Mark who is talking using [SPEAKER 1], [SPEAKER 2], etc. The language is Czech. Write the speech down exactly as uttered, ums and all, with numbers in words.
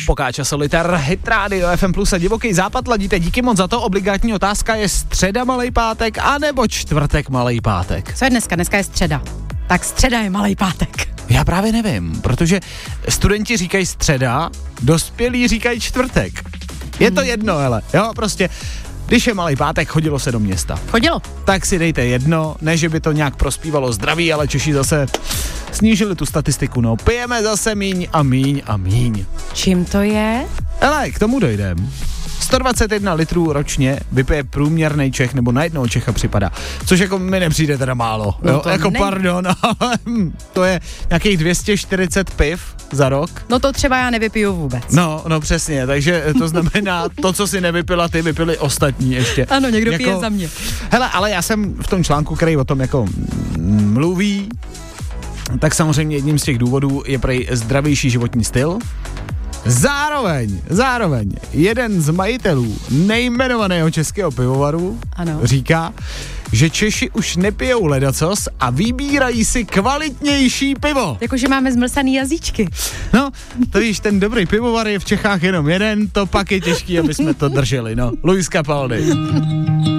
[SPEAKER 1] Pokáča Solitaire, Hit Radio F M plus a Divoký západ ladíte. Díky moc za to. Obligátní otázka je středa malej pátek anebo čtvrtek malej pátek.
[SPEAKER 2] Co je dneska? Dneska je středa. Tak středa je malej pátek.
[SPEAKER 1] Já právě nevím, protože studenti říkají středa, dospělí říkají čtvrtek. Je to jedno, hele, jo, prostě, když je malej pátek, chodilo se do města.
[SPEAKER 2] Chodilo.
[SPEAKER 1] Tak si dejte jedno, ne, že by to nějak prospívalo zdraví, ale Češi zase snížili tu statistiku, no, pijeme zase míň a míň a míň.
[SPEAKER 2] Čím to je?
[SPEAKER 1] Hele, k tomu dojdem. sto dvacet jedna litrů ročně vypije průměrný Čech, nebo na jednoho Čecha připadá. Což jako mi nepřijde teda málo.
[SPEAKER 2] No
[SPEAKER 1] jo?
[SPEAKER 2] to
[SPEAKER 1] Jako
[SPEAKER 2] ne...
[SPEAKER 1] pardon, ale to je nějakých dvě stě čtyřicet piv za rok.
[SPEAKER 2] No to třeba já nevypiju vůbec.
[SPEAKER 1] No, no přesně, takže to znamená, to, co si nevypila ty, vypili ostatní ještě.
[SPEAKER 2] Ano, někdo
[SPEAKER 1] jako...
[SPEAKER 2] pije za mě.
[SPEAKER 1] Hele, ale já jsem v tom článku, který o tom jako mluví, tak samozřejmě jedním z těch důvodů je prej zdravější životní styl. Zároveň, zároveň, jeden z majitelů nejmenovaného českého pivovaru
[SPEAKER 2] ano.
[SPEAKER 1] říká, že Češi už nepijou ledacos a vybírají si kvalitnější pivo.
[SPEAKER 2] Jakože máme zmlsaný jazyčky.
[SPEAKER 1] No, to víš, ten dobrý pivovar je v Čechách jenom jeden, to pak je těžký, aby jsme to drželi, no. Luis Capaldi.